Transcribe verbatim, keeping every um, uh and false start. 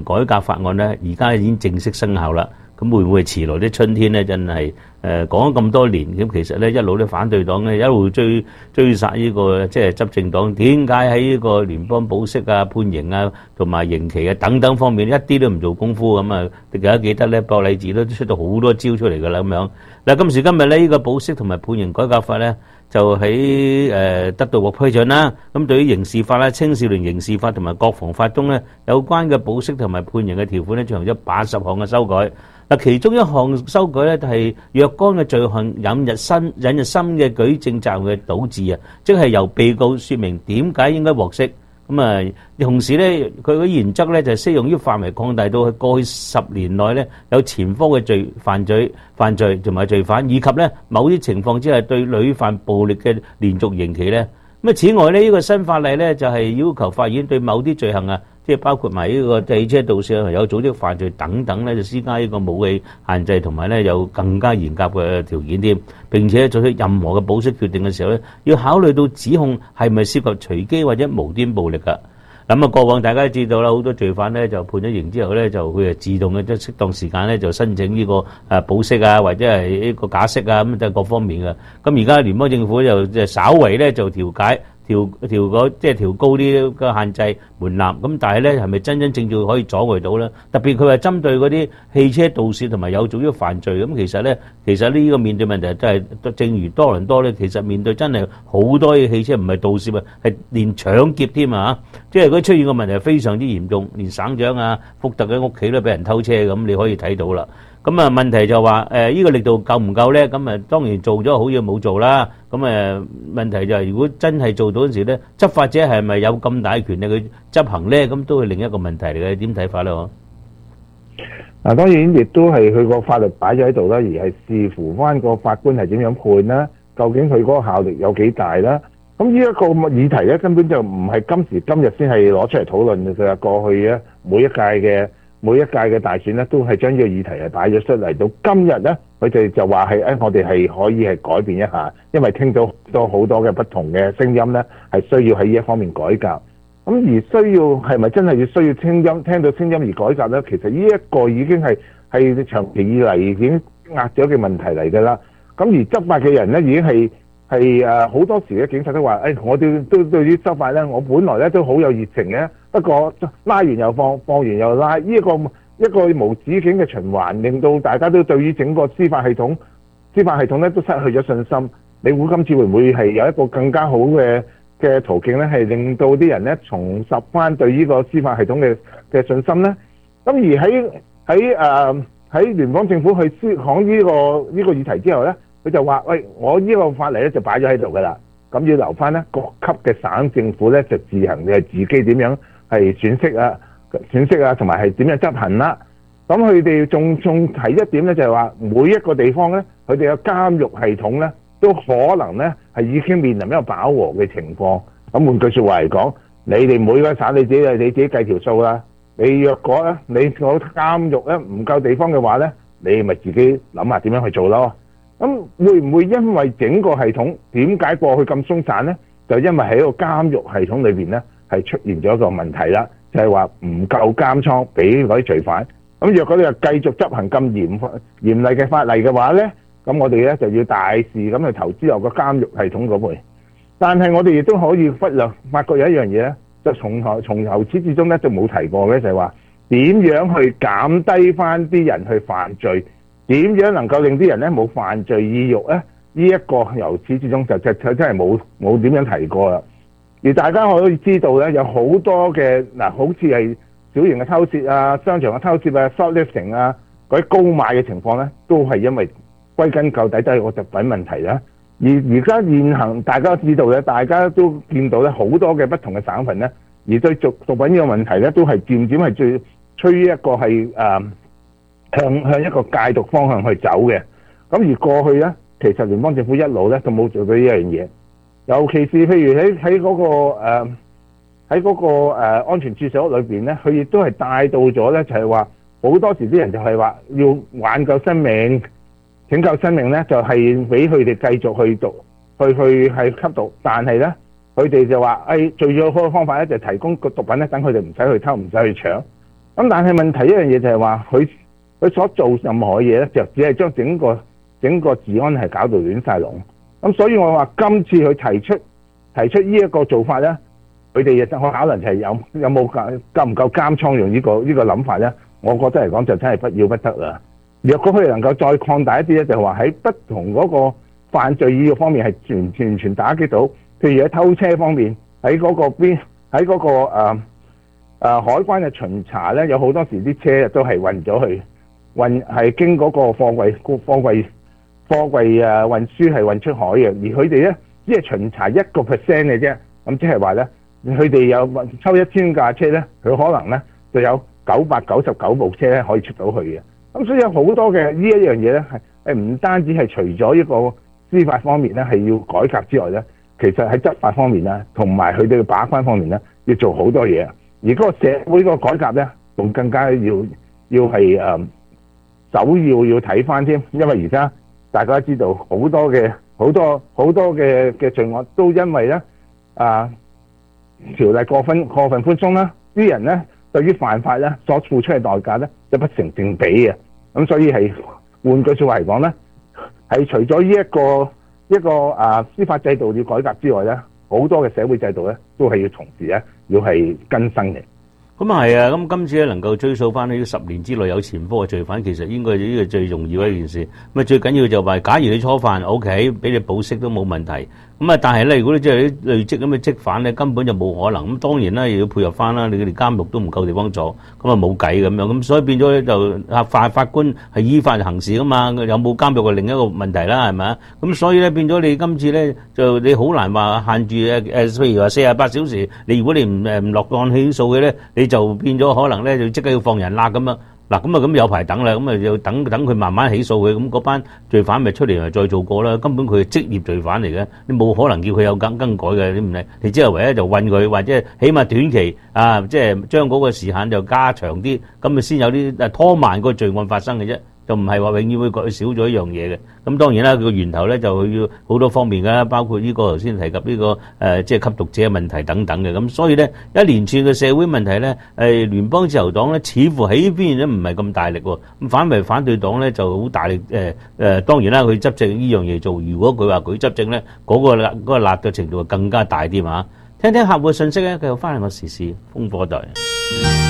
改革法案咧，而家已經正式生效啦。咁會唔會遲來啲春天咧？真係誒講咗咁多年，咁其實咧一路咧反對黨咧一路追追殺呢個即係執政黨，點解喺呢個聯邦保釋啊、判刑啊同埋刑期啊等等方面一啲都唔做功夫咁啊？大家記得咧，博禮治都出到好多招出嚟㗎啦咁樣。嗱，今時今日咧，呢個保釋同埋判刑改革法咧，就喺誒得到個批准啦。咁對於刑事法啦、青少年刑事法同埋國防法中咧有關嘅保釋同埋判刑嘅條款咧，進行咗八十項嘅修改。嗱，其中一項修改咧，就係若干嘅罪行引入新引入新嘅舉證責任嘅導致啊，即係由被告説明點解應該獲釋。咁啊，同時咧，佢嘅原則咧就適用於範圍擴大到過去十年內咧有前科嘅罪犯罪犯罪同埋罪犯，以及咧某啲情況之下對屢犯暴力嘅連續刑期咧。咁啊，此外咧，呢個新法例咧就係要求法院對某啲罪行啊，即係包括埋呢個汽車盜竊啊、有組織犯罪等等咧，就施加呢個武器限制，同埋咧有更加嚴格嘅條件添。並且作出任何嘅保釋決定嘅時候咧，要考慮到指控係咪涉及隨機或者無端暴力㗎。咁啊，過往大家都知道啦，好多罪犯咧就判咗刑之後咧，就佢誒自動嘅即係適當時間咧就申請呢個誒保釋啊，或者係呢個假釋啊，咁都係各方面嘅。咁而家聯邦政府就即係稍為咧就調解。調調個即係調高啲嘅限制門檻，咁但係咧係咪真真正正可以阻礙到咧？特別佢係針對嗰啲汽車盜竊同埋有組織犯罪，咁其實咧，其實呢個面對問題都係正如多倫多咧，其實面對真係好多嘅汽車唔係盜竊啊，係連搶劫添啊！即係佢出現個問題係非常之嚴重，連省長啊福特嘅屋企都俾人偷車咁，你可以睇到啦。咁啊問題就話誒呢個力度夠唔夠咧？咁啊當然做咗好嘢冇做啦。咁誒問題就係如果真係做到嗰時咧，執法者係咪有咁大權力去執行咧？咁都係另一個問題嚟嘅。點睇法咧？我嗱當然亦都係佢個法律擺咗喺度啦，而係視乎翻個法官係點樣判啦，究竟佢嗰個效力有幾大啦。咁呢一個議題咧根本就唔係今時今日先係攞出嚟討論嘅，佢係過去咧每一屆嘅。每一屆嘅大選咧，都係將呢個議題係擺咗出嚟。到今日咧，佢哋就話係誒，我哋係可以係改變一下，因為聽到多好多嘅不同嘅聲音咧，係需要喺呢一方面改革。咁而需要係咪真係要需要聲音聽到聲音而改革咧？其實呢一個已經係係長期以嚟已經壓咗嘅問題嚟㗎啦。咁而執法嘅人咧，已經係係誒好多時咧，警察都話誒、哎，我哋都對於執法咧，我本來咧都好有熱情嘅。不過拉完又放，放完又拉，呢一個一個無止境嘅循環，令到大家都對於整個司法系統、司法系統咧都失去咗信心。你估今次會唔會係有一個更加好嘅嘅途徑咧，係令到啲人咧重拾翻對呢個司法系統嘅嘅信心咧？咁而喺喺誒喺聯邦政府去思考呢個呢個議題之後咧，佢就話：喂，我呢個法例咧就擺咗喺度㗎啦，咁要留翻咧各級嘅省政府咧就自行嘅自己點樣。係選釋啊、選釋啊，同埋係點樣執行啦？咁佢哋仲仲提一點咧，就係話每一個地方咧，佢哋嘅監獄系統咧，都可能咧係已經面臨一個飽和嘅情況。咁換句説話嚟講，你哋每個省你自己你自己計條數啦。你若果咧你個監獄咧唔夠地方嘅話咧，你咪自己諗下點樣去做咯。咁會唔會因為整個系統點解過去咁鬆散咧？就因為喺個監獄系統裏邊咧。係出現咗一個問題啦，就係話唔夠監倉俾嗰啲罪犯。咁若果你又繼續執行咁嚴嚴厲嘅法例嘅話咧，咁我哋咧就要大肆咁去投資落個監獄系統嗰邊。但係我哋亦都可以忽略，發覺有一樣嘢咧，就從頭從由始至終咧就冇提過嘅，就係話點樣去減低翻啲人去犯罪，點樣能夠令啲人咧冇犯罪意欲咧？呢一個由始至終就就真係冇冇點樣提過啦。而大家可以知道咧，有好多嘅嗱，好似係小型嘅偷竊啊、商場嘅偷竊啊、shoplifting 啊嗰啲高買嘅情況咧，都係因為歸根究底都係個毒品問題啦。而而家現行大家知道咧，大家都見到咧好多嘅不同嘅省份咧，而對毒毒品呢個問題咧，都係漸漸係最趨於一個係誒、呃、向向一個戒毒方向去走嘅。咁而過去咧，其實聯邦政府一路咧都冇做到呢樣嘢。尤其是譬如喺喺嗰個誒喺嗰個誒安全注射屋裏邊咧，佢亦都係帶到咗咧，就係話好多時啲人就係話要挽救生命、拯救生命咧，就係俾佢哋繼續去毒去去係吸毒，但係咧佢哋就話誒最好嘅方法咧就提供個毒品咧，等佢哋唔使去偷、唔使去搶。咁咁但係問題一樣嘢就係話，佢佢所做任何嘢咧，就只係將整個整個治安係搞到亂晒龍。咁所以我話今次佢提出提出呢一個做法咧，佢哋亦可考慮係有有冇夠唔夠監倉用呢個呢個諗法咧？我覺得嚟講就真係不要不得啦。若果佢哋能夠再擴大一啲咧，就係話喺不同嗰個犯罪意欲方面係完全全打擊到，譬如喺偷車方面，喺嗰個邊喺嗰個誒、呃呃、海關嘅巡查咧，有好多時啲車都係運咗去運係經嗰個貨櫃貨櫃貨櫃誒運輸係運出海嘅，而佢哋咧只係巡查一個 percent 嘅啫。咁即係話咧，佢哋有抽一千架車咧，佢可能咧就有九百九十九部車咧可以出到去嘅。咁所以有好多嘅呢一樣嘢咧，係誒唔單止係除咗一個司法方面咧係要改革之外咧，其實喺執法方面咧，同埋佢哋嘅把關方面咧，要做好多嘢。而嗰個社會個改革咧，仲更加要要係誒、嗯、首要要睇翻添，因為而家大家都知道好多嘅好多好多嘅嘅罪案都因為咧啊條例過分過分寬鬆啦，啲人咧對於犯法咧所付出嘅代價咧就不成正比嘅。咁所以係換句説話嚟講咧，係除咗呢一個一個啊司法制度要改革之外咧，好多嘅社會制度咧都係要同時咧要係更新嘅。 咁啊係啊，咁今次咧能夠追溯翻呢十年之內有前科嘅罪犯，其實應該呢個最重要嘅一件事。咁啊最緊要就係，假如你初犯 O K， 俾你保釋都冇問題。咁啊，但係咧，如果你即係啲累積咁嘅積犯咧，根本就冇可能。咁當然啦，又要配合翻啦，你哋監獄都唔夠地方坐，咁啊冇計咁樣。咁所以變咗咧就啊法法官係依法行事噶嘛，有冇監獄係另一個問題啦，係咪啊？咁所以咧變咗你今次咧就你好難話限住誒誒，譬如話四十八小時，你如果你唔誒唔落案起訴嘅咧，你就變咗可能咧就即刻要放人啦咁樣。嗱咁啊咁有排等啦，咁啊要等等佢慢慢起訴佢，咁嗰班罪犯咪出嚟咪再做過啦。根本佢係職業罪犯嚟嘅，你冇可能叫佢有更更改嘅，你唔係，你只係唯一就韞佢，或者起碼短期啊，即係將嗰個時限就加長啲，咁咪先有啲誒拖慢個罪案發生嘅啫。就唔係話永遠會改少咗一樣嘢嘅。咁當然啦，佢個源頭咧就要好多方面㗎，包括呢個頭先提及呢、這個誒、呃，即係吸毒者嘅問題等等嘅。咁所以咧，一連串嘅社會問題咧，誒聯邦自由黨咧似乎喺呢邊咧唔係咁大力喎。咁反為反對黨咧就好大力誒誒、呃呃。當然啦，佢執政呢樣嘢做，如果佢話佢執政咧，嗰、那個辣嗰、那個辣嘅程度更加大啲嘛。聽聽客戶嘅信息咧，繼續翻嚟個時事風火台。